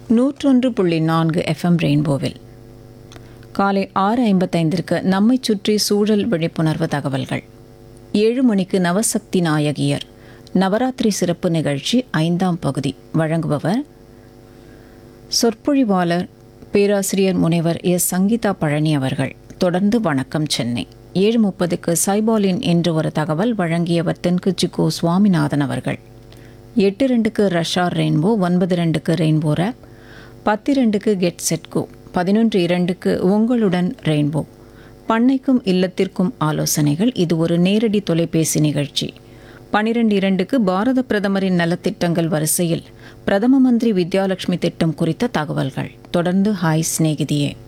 101.4 FM ரெயின்போவில் காலை 6:55 நம்மை சுற்றி சூழல் விழிப்புணர்வு தகவல்கள். 7 மணிக்கு நவசக்தி நாயகியர் நவராத்திரி சிறப்பு நிகழ்ச்சி 5ஆம் பகுதி. வழங்குபவர் சொற்பொழிவாளர் பேராசிரியர் முனைவர் எஸ். சங்கீதா பழனி அவர்கள். தொடர்ந்து வணக்கம் சென்னை. 7:30க்கு சைபாலின் என்று ஒரு தகவல். வழங்கியவர் தென்குச்சி கோ. சுவாமிநாதன் அவர்கள். 8:02க்கு ரஷார் rainbow, 9:02க்கு rainbow rape, 10:02க்கு get set go, 11:02க்கு உங்களுடன் ரெயின்போ. பண்ணைக்கும் இல்லத்திற்கும் ஆலோசனைகள். இது ஒரு நேரடி தொலைபேசி நிகழ்ச்சி. 12:02க்கு பாரத பிரதமரின் நலத்திட்டங்கள் வரிசையில் பிரதம மந்திரி வித்யாலட்சுமி திட்டம் குறித்த தகவல்கள். தொடர்ந்து ஹாய் சிநேகிதியே.